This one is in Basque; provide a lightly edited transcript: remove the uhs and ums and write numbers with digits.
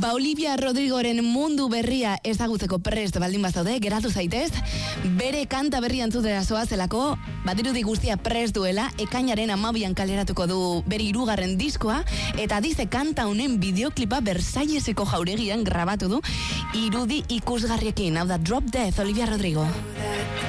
Olivia Rodrigoren mundu berria ezagutzeko prest baldin bazaude, geratu zaitez, bere kanta berria entzutera zoazelako, badirudi guztia prest duela, ekainaren 12an kaleratuko du bere 3. diskoa, eta dize kanta honen bideoklipa Versailleseko jauregian grabatu du, irudi ikusgarriekin, hau da Drop Dead, Olivia Rodrigo.